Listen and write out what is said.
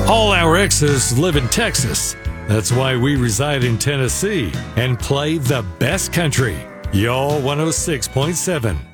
All our exes live in Texas. That's why we reside in Tennessee and play the best country. Y'all 106.7.